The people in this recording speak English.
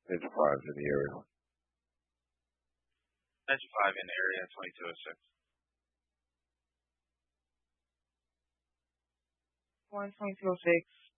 Engine 5's in the area. Engine 5 in the area, 2206. 12206.